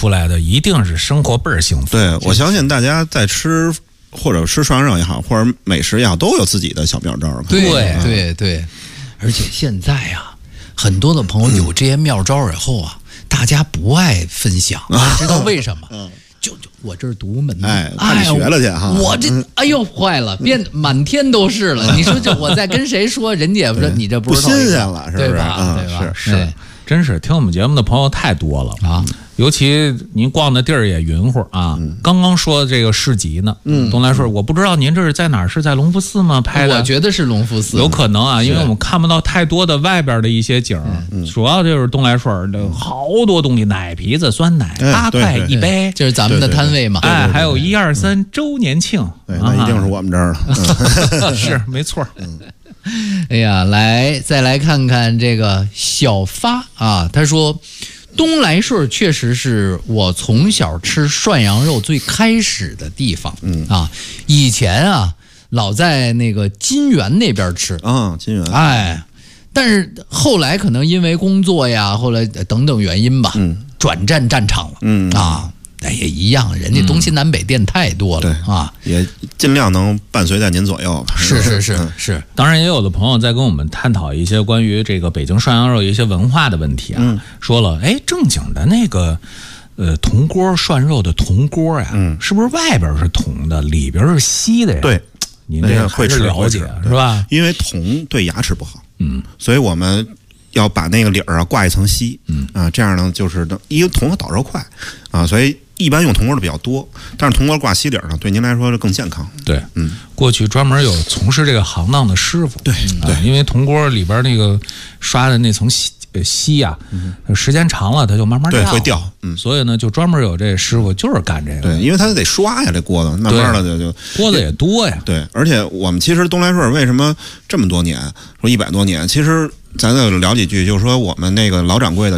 出来的一定是生活倍儿幸福。 对，我相信大家在吃或者吃涮羊肉也好，或者美食也好，都有自己的小妙招。 对，而且现在啊，很多的朋友有这些妙招以后啊，大家不爱分享，知道为什么？就我这儿独门， 怕你学了去哈。 我这哎呦坏了，变满天都是了。你说这我在跟谁说，人家也不说你这不是新鲜了，是不是？ 对吧？ 是，真是听我们节目的朋友太多了啊。 尤其您逛的地儿也匀乎啊。刚刚说这个市集呢，东来顺，我不知道您这是在哪儿？是在隆福寺吗？拍的？ 我觉得是隆福寺， 有可能啊，因为我们看不到太多的外边的一些景，主要就是东来顺的好多东西，奶皮子、酸奶8块一杯， 这是咱们的摊位嘛。 哎，还有1、2、3周年庆， 对，那一定是我们这儿的，是没错。 哎呀，再来看看这个小发啊，他说。东来顺确实是我从小吃涮羊肉最开始的地方，以前啊老在那个金源那边吃金源， 但是后来可能因为工作呀，后来等等原因吧，转战战场了，但也一样，人家东西南北店太多了， 也尽量能伴随在您左右。 是。 当然，也有的朋友在跟我们探讨一些关于这个北京涮羊肉一些文化的问题啊，说了，哎，正经的那个铜锅涮肉的铜锅呀，是不是外边是铜的，里边是锡的呀？ 对， 您这个会了解是吧？ 因为铜对牙齿不好，所以我们要把那个里儿挂一层锡，这样呢就是因为铜它导热快所以。一般用铜锅的比较多，但是铜锅挂锡底呢，对您来说更健康。 对，过去专门有从事这个行当的师傅， 对， 因为铜锅里边那个刷的那层锡啊，时间长了它就慢慢掉， 会掉， 所以呢，就专门有这师傅就是干这个， 对，因为他得刷呀，这锅子慢慢的就锅子也多呀， 对，而且我们其实东来顺为什么这么多年，说100多年，其实咱再聊几句，就是说我们那个老掌柜的。